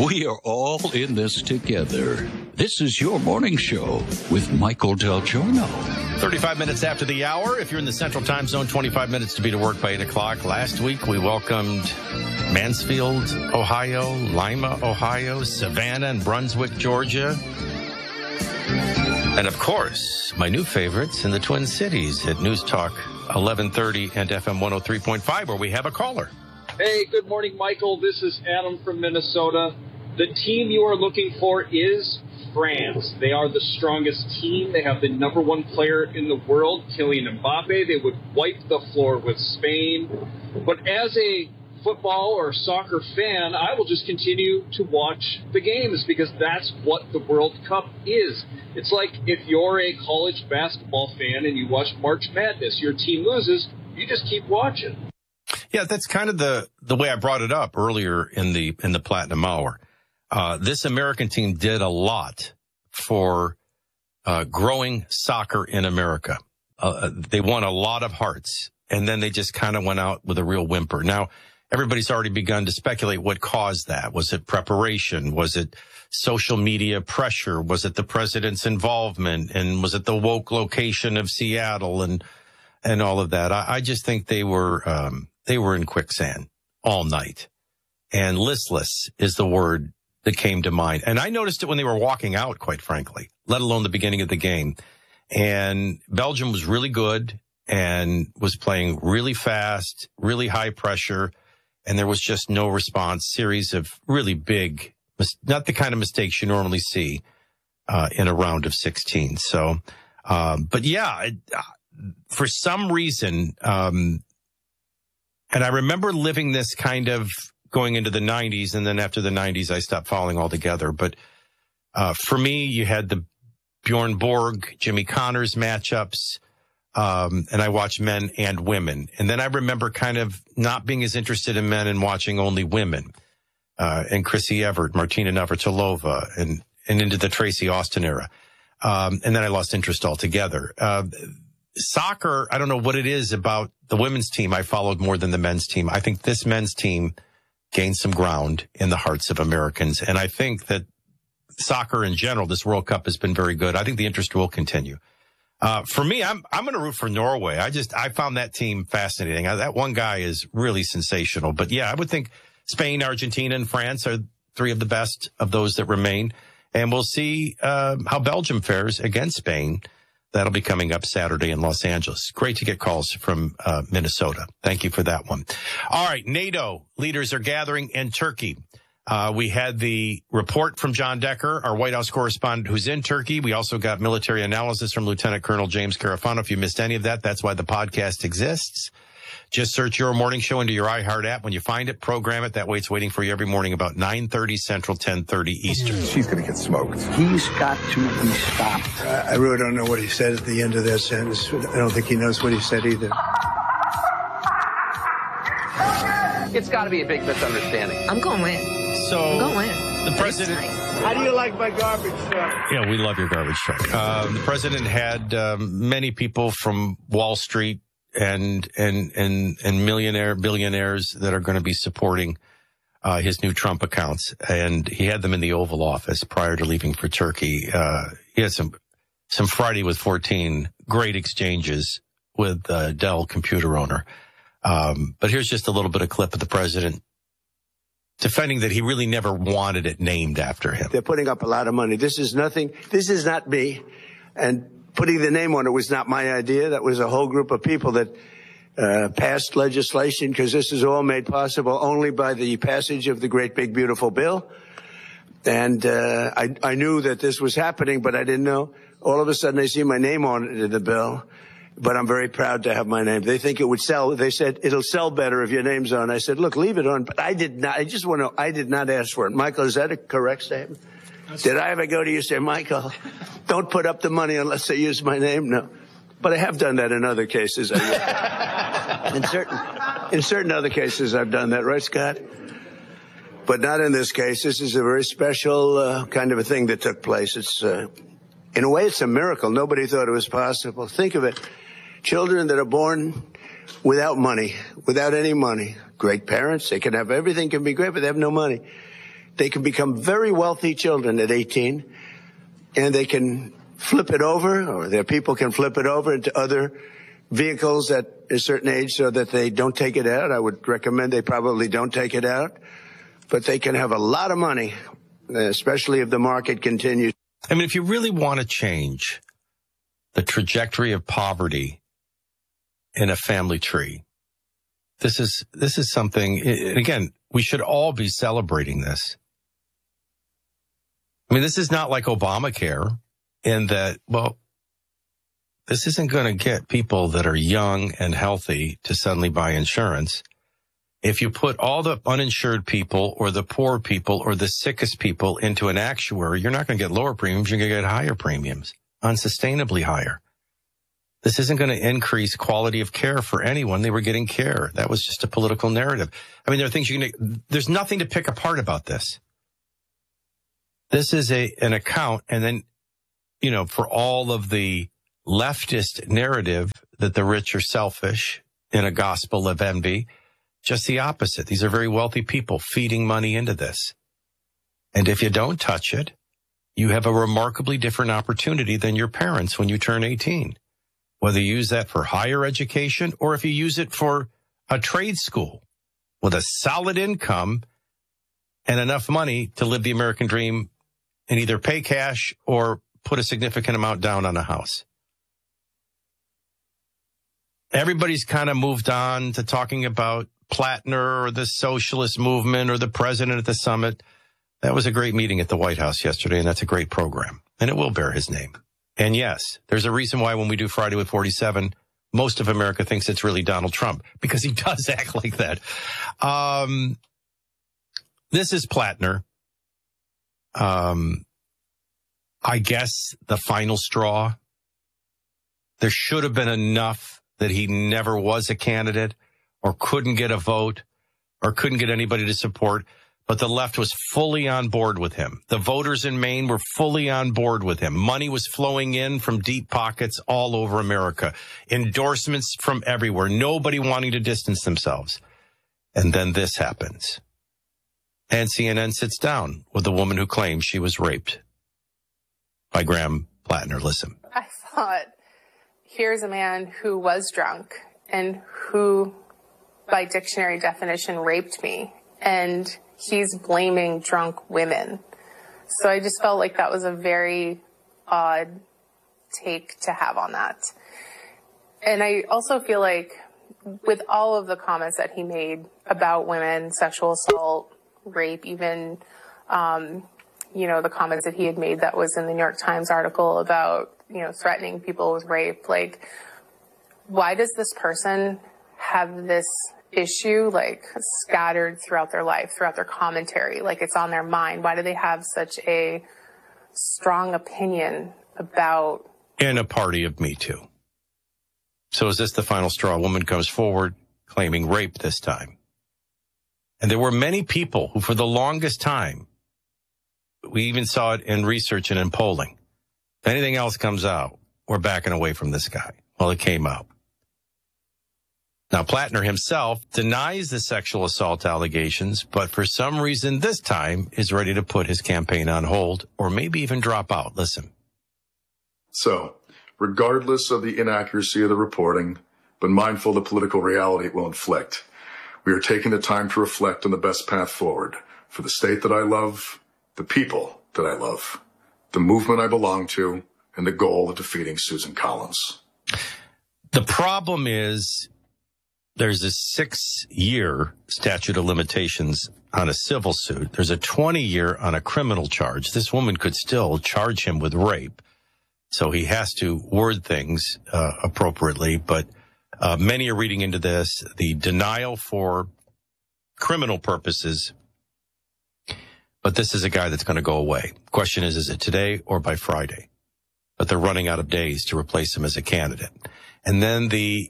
We are all in this together. This is your morning show with Michael Del Giorno. 35 minutes after the hour. If you're in the Central Time Zone, 25 minutes to be to work by 8 o'clock. Last week, we welcomed Mansfield, Ohio, Lima, Ohio, Savannah and Brunswick, Georgia. And, of course, my new favorites in the Twin Cities at News Talk 1130 and FM 103.5, where we have a caller. Hey, good morning, Michael. This is Adam from Minnesota. The team you are looking for is France. They are the strongest team. They have the number one player in the world, Kylian Mbappe. They would wipe the floor with Spain. But as a football or soccer fan, I will just continue to watch the games because that's what the World Cup is. It's like if you're a college basketball fan and you watch March Madness, your team loses, you just keep watching. Yeah, that's kind of the way I brought it up earlier in the Platinum Hour. This American team did a lot for growing soccer in America. They won a lot of hearts, and then they just kind of went out with a real whimper. Now, everybody's already begun to speculate what caused that. Was it preparation? Was it social media pressure? Was it the president's involvement? And was it the woke location of Seattle and all of that? I just think they were in quicksand all night. And listless is the word that came to mind. And I noticed it when they were walking out, quite frankly, let alone the beginning of the game. And Belgium was really good and was playing really fast, really high pressure. And there was just no response, series of really big, not the kind of mistakes you normally see in a round of 16. So, but yeah, for some reason, and I remember living this kind of going into the 90s, and then after the 90s, I stopped following altogether. But for me, you had the Bjorn Borg, Jimmy Connors matchups, and I watched men and women. And then I remember kind of not being as interested in men and watching only women, and Chrissy Evert, Martina Navratilova, and into the Tracy Austin era. And then I lost interest altogether. Soccer, I don't know what it is about the women's team I followed more than the men's team. I think this men's team gained some ground in the hearts of Americans. And I think that soccer in general, this World Cup has been very good. I think the interest will continue. For me, I'm going to root for Norway. I found that team fascinating. That one guy is really sensational. But yeah, I would think Spain, Argentina, and France are three of the best of those that remain. And we'll see how Belgium fares against Spain. That'll be coming up Saturday in Los Angeles. Great to get calls from Minnesota. Thank you for that one. All right, NATO leaders are gathering in Turkey. We had the report from John Decker, our White House correspondent who's in Turkey. We also got military analysis from Lieutenant Colonel James Carafano. If you missed any of that, that's why the podcast exists. Just search Your Morning Show into your iHeart app. When you find it, program it. That way it's waiting for you every morning about 9:30 Central, 10:30 Eastern. She's going to get smoked. He's got to be stopped. I really don't know what he said at the end of that sentence. I don't think he knows what he said either. It's got to be a big misunderstanding. I'm going to win. So I'm going to win. The president... How do you like my garbage truck? Yeah, we love your garbage truck. The president had many people from Wall Street and billionaires that are going to be supporting his new Trump accounts. And he had them in the Oval Office prior to leaving for Turkey. He had some Friday with 14 great exchanges with Dell computer owner. But here's just a little bit of clip of the president defending that he really never wanted it named after him. They're putting up a lot of money. This is nothing. This is not me. And putting the name on it was not my idea. That was a whole group of people that passed legislation, because this is all made possible only by the passage of the great big beautiful bill. And I knew that this was happening, but I didn't know. All of a sudden I see my name on it in the bill. But I'm very proud to have my name. They think it would sell. They said, it'll sell better if your name's on. I said, look, leave it on. But I did not. I just want to know, I did not ask for it. Michael, is that a correct statement? Did I ever go to you and say, Michael, don't put up the money unless they use my name? No. But I have done that in other cases. In certain other cases, I've done that. Right, Scott? But not in this case. This is a very special kind of a thing that took place. It's, in a way, it's a miracle. Nobody thought it was possible. Think of it. Children that are born without money, without any money. Great parents. They can have everything, can be great, but they have no money. They can become very wealthy children at 18, and they can flip it over, or their people can flip it over into other vehicles at a certain age so that they don't take it out. I would recommend they probably don't take it out, but they can have a lot of money, especially if the market continues. I mean, if you really want to change the trajectory of poverty in a family tree, this is something, again, we should all be celebrating this. I mean, this is not like Obamacare in that, well, this isn't going to get people that are young and healthy to suddenly buy insurance. If you put all the uninsured people or the poor people or the sickest people into an actuary, you're not going to get lower premiums. You're going to get higher premiums, unsustainably higher. This isn't going to increase quality of care for anyone. They were getting care. That was just a political narrative. I mean, there are things there's nothing to pick apart about this. This is an account, and then, for all of the leftist narrative that the rich are selfish in a gospel of envy, just the opposite. These are very wealthy people feeding money into this. And if you don't touch it, you have a remarkably different opportunity than your parents when you turn 18. Whether you use that for higher education or if you use it for a trade school with a solid income and enough money to live the American dream and either pay cash or put a significant amount down on a house. Everybody's kind of moved on to talking about Plattner or the socialist movement or the president at the summit. That was a great meeting at the White House yesterday, and that's a great program, and it will bear his name. And yes, there's a reason why when we do Friday with 47, most of America thinks it's really Donald Trump, because he does act like that. This is Plattner. I guess the final straw. There should have been enough that he never was a candidate or couldn't get a vote or couldn't get anybody to support. But the left was fully on board with him. The voters in Maine were fully on board with him. Money was flowing in from deep pockets all over America. Endorsements from everywhere. Nobody wanting to distance themselves. And then this happens. And CNN sits down with the woman who claims she was raped by Graham Plattner. Listen. I thought, here's a man who was drunk and who, by dictionary definition, raped me. And he's blaming drunk women. So I just felt like that was a very odd take to have on that. And I also feel like with all of the comments that he made about women, sexual assault, rape, even, the comments that he had made that was in the New York Times article about, threatening people with rape, like, why does this person have this issue scattered throughout their life, throughout their commentary, like it's on their mind? Why do they have such a strong opinion about? And a party of Me Too. So is this the final straw? A woman comes forward claiming rape this time. And there were many people who, for the longest time, we even saw it in research and in polling. If anything else comes out, we're backing away from this guy. Well, it came out. Now, Plattner himself denies the sexual assault allegations, but for some reason this time is ready to put his campaign on hold or maybe even drop out. Listen. So, regardless of the inaccuracy of the reporting, but mindful of the political reality it will inflict, we are taking the time to reflect on the best path forward for the state that I love, the people that I love, the movement I belong to, and the goal of defeating Susan Collins. The problem is there's a 6-year statute of limitations on a civil suit. There's a 20-year on a criminal charge. This woman could still charge him with rape. So he has to word things appropriately, but many are reading into this the denial for criminal purposes. But this is a guy that's going to go away. Question is it today or by Friday? But they're running out of days to replace him as a candidate. And then the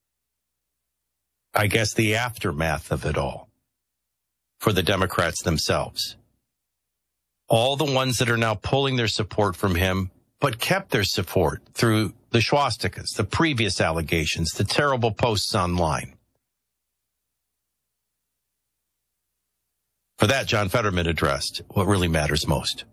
aftermath of it all for the Democrats themselves. All the ones that are now pulling their support from him, but kept their support through the swastikas, the previous allegations, the terrible posts online. For that, John Fetterman addressed what really matters most.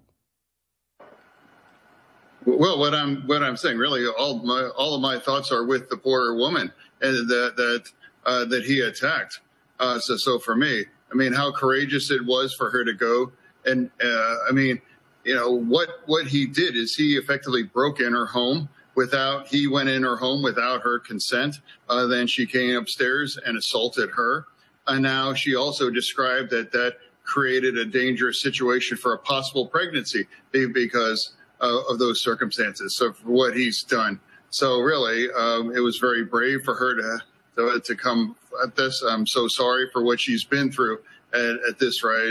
Well, what I'm saying, really, all of my thoughts are with the poor woman and that he attacked. So for me, I mean, how courageous it was for her to go. And I mean, you know, what he did is he effectively broke in her home he went in her home without her consent. Then she came upstairs and assaulted her. And now she also described that created a dangerous situation for a possible pregnancy because of those circumstances. So for what he's done. So really, it was very brave for her to come at this. I'm so sorry for what she's been through at this rate.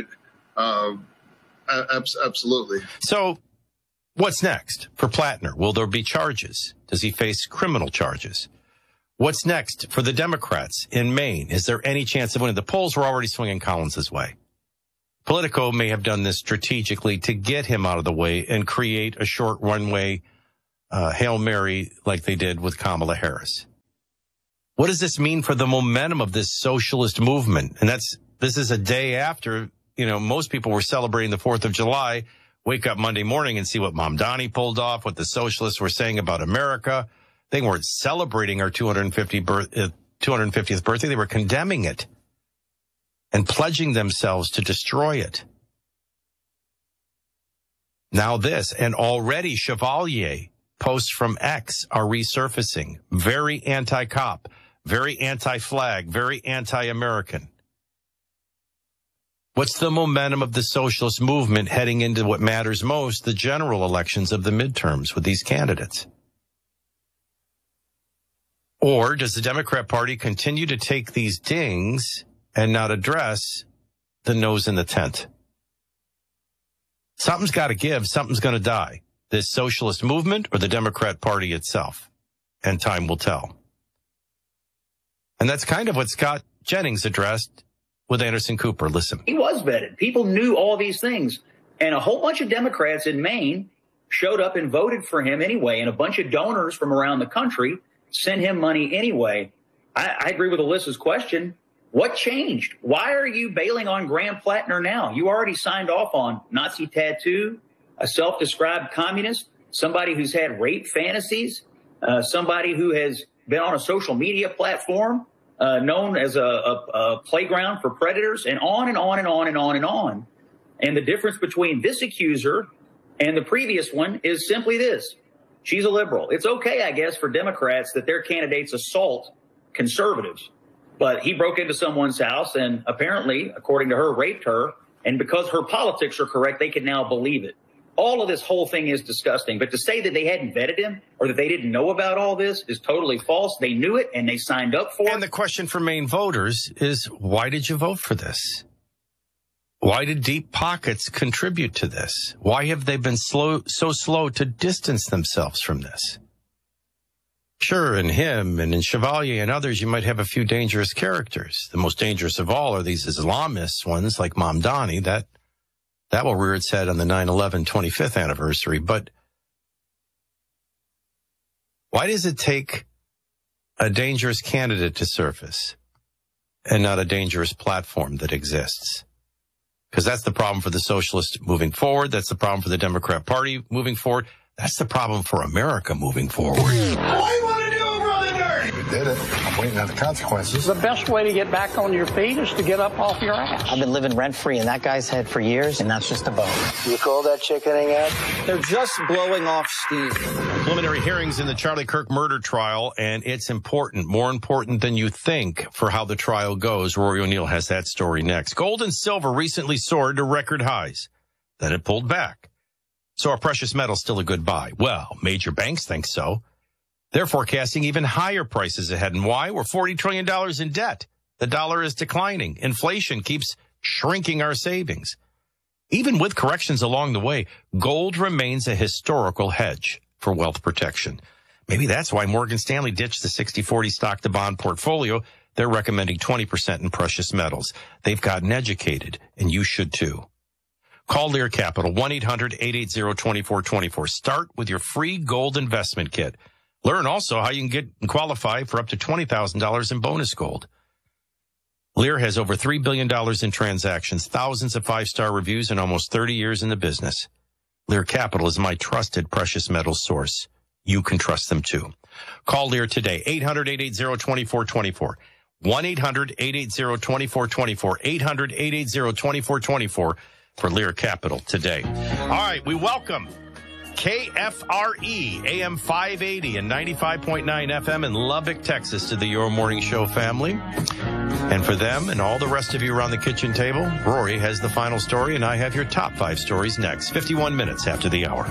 Absolutely. So what's next for Plattner? Will there be charges? Does he face criminal charges? What's next for the Democrats in Maine? Is there any chance of winning? The polls were already swinging Collins's way. Politico may have done this strategically to get him out of the way and create a short runway Hail Mary like they did with Kamala Harris. What does this mean for the momentum of this socialist movement? And this is a day after, you know, most people were celebrating the 4th of July, wake up Monday morning and see what Mamdani pulled off, what the socialists were saying about America. They weren't celebrating our 250th birthday. They were condemning it and pledging themselves to destroy it. Now this, and already Chevalier posts from X are resurfacing. Very anti-cop, very anti-flag, very anti-American. What's the momentum of the socialist movement heading into what matters most, the general elections of the midterms with these candidates? Or does the Democrat Party continue to take these dings and not address the nose in the tent? Something's got to give. Something's going to die. This socialist movement or the Democrat Party itself. And time will tell. And that's kind of what Scott Jennings addressed with Anderson Cooper. Listen. He was vetted. People knew all these things. And a whole bunch of Democrats in Maine showed up and voted for him anyway. And a bunch of donors from around the country sent him money anyway. I agree with Alyssa's question. What changed? Why are you bailing on Graham Plattner now? You already signed off on Nazi tattoo, a self-described communist, somebody who's had rape fantasies, somebody who has been on a social media platform known as a playground for predators, and on and on and on and on and on. And the difference between this accuser and the previous one is simply this. She's a liberal. It's okay, I guess, for Democrats that their candidates assault conservatives. But he broke into someone's house and apparently, according to her, raped her. And because her politics are correct, they can now believe it. All of this whole thing is disgusting. But to say that they hadn't vetted him or that they didn't know about all this is totally false. They knew it and they signed up for it. And the question for Maine voters is, why did you vote for this? Why did deep pockets contribute to this? Why have they been so slow to distance themselves from this? Sure, in him and in Chevalier and others, you might have a few dangerous characters. The most dangerous of all are these Islamist ones like Mamdani. That will rear its head on the 9/11 25th anniversary. But why does it take a dangerous candidate to surface and not a dangerous platform that exists? Because that's the problem for the socialists moving forward. That's the problem for the Democrat Party moving forward. That's the problem for America moving forward. I want to do a brother dirty. We did it. I'm waiting on the consequences. The best way to get back on your feet is to get up off your ass. I've been living rent-free in that guy's head for years, and that's just a bone. You call that chickening out? They're just blowing off steam. Preliminary hearings in the Charlie Kirk murder trial, and it's important, more important than you think for how the trial goes. Rory O'Neill has that story next. Gold and silver recently soared to record highs. Then it pulled back. So are precious metals still a good buy? Well, major banks think so. They're forecasting even higher prices ahead. And why? We're $40 trillion in debt. The dollar is declining. Inflation keeps shrinking our savings. Even with corrections along the way, gold remains a historical hedge for wealth protection. Maybe that's why Morgan Stanley ditched the 60-40 stock-to-bond portfolio. They're recommending 20% in precious metals. They've gotten educated, and you should too. Call Lear Capital, 1-800-880-2424. Start with your free gold investment kit. Learn also how you can qualify for up to $20,000 in bonus gold. Lear has over $3 billion in transactions, thousands of 5-star reviews, and almost 30 years in the business. Lear Capital is my trusted precious metals source. You can trust them too. Call Lear today, 800-880-2424. 1-800-880-2424. 800-880-2424 for Lear Capital today. All right, we welcome KFRE, AM 580 and 95.9 FM in Lubbock, Texas, to the Your Morning Show family. And for them and all the rest of you around the kitchen table, Rory has the final story, and I have your top 5 stories next, 51 minutes after the hour.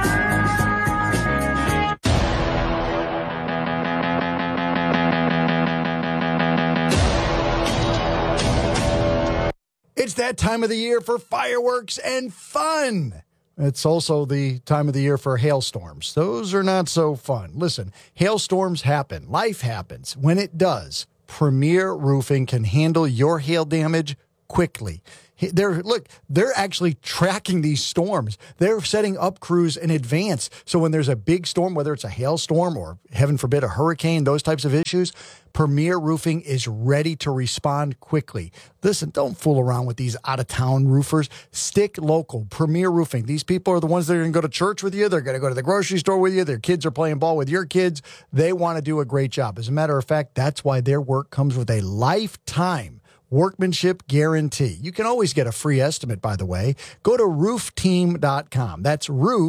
It's that time of the year for fireworks and fun. It's also the time of the year for hailstorms. Those are not so fun. Listen, hailstorms happen. Life happens. When it does, Premier Roofing can handle your hail damage quickly. They're actually tracking these storms. They're setting up crews in advance. So when there's a big storm, whether it's a hailstorm or, heaven forbid, a hurricane, those types of issues, Premier Roofing is ready to respond quickly. Listen, don't fool around with these out-of-town roofers. Stick local. Premier Roofing. These people are the ones that are going to go to church with you. They're going to go to the grocery store with you. Their kids are playing ball with your kids. They want to do a great job. As a matter of fact, that's why their work comes with a lifetime workmanship guarantee. You can always get a free estimate, by the way. Go to roofteam.com. That's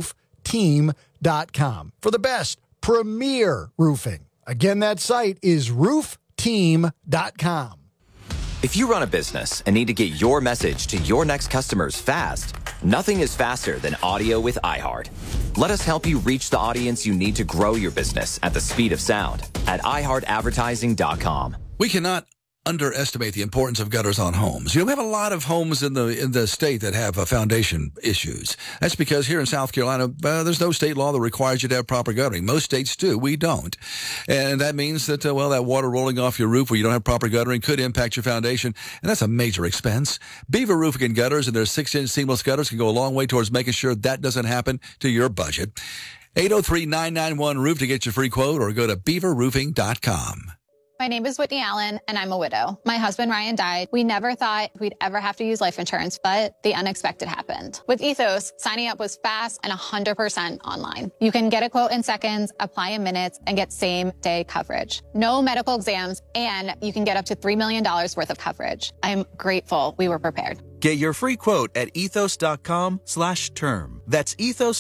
roofteam.com for the best Premier Roofing. Again, that site is roofteam.com. If you run a business and need to get your message to your next customers fast, nothing is faster than audio with iHeart. Let us help you reach the audience you need to grow your business at the speed of sound at iHeartAdvertising.com. We cannot underestimate the importance of gutters on homes. We have a lot of homes in the state that have foundation issues. That's because here in South Carolina, there's no state law that requires you to have proper guttering. Most states do. We don't. And that means that, that water rolling off your roof where you don't have proper guttering could impact your foundation, and that's a major expense. Beaver Roofing and Gutters and their 6-inch seamless gutters can go a long way towards making sure that doesn't happen to your budget. 803-991-ROOF to get your free quote, or go to beaverroofing.com. My name is Whitney Allen, and I'm a widow. My husband, Ryan, died. We never thought we'd ever have to use life insurance, but the unexpected happened. With Ethos, signing up was fast and 100% online. You can get a quote in seconds, apply in minutes, and get same-day coverage. No medical exams, and you can get up to $3 million worth of coverage. I'm grateful we were prepared. Get your free quote at ethos.com/term. That's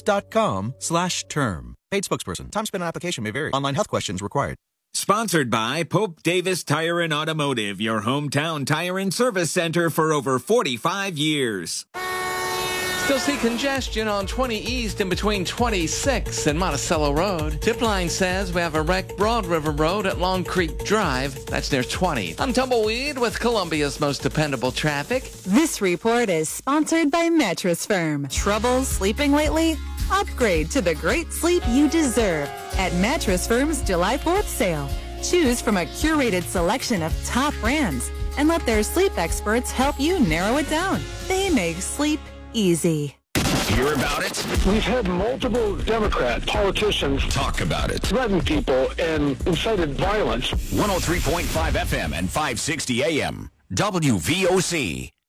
ethos.com/term. Paid spokesperson. Time spent on application may vary. Online health questions required. Sponsored by Pope Davis Tire and Automotive, your hometown tire and service center for over 45 years. Still see congestion on 20 East in between 26 and Monticello Road. Tipline says we have a wrecked Broad River Road at Long Creek Drive. That's near 20. I'm Tumbleweed with Columbia's most dependable traffic. This report is sponsored by Mattress Firm. Trouble sleeping lately? Upgrade to the great sleep you deserve at Mattress Firm's July 4th sale. Choose from a curated selection of top brands and let their sleep experts help you narrow it down. They make sleep easy. Hear about it? We've had multiple Democrat politicians talk about it, threaten people, and incited violence. 103.5 FM and 560 AM. WVOC.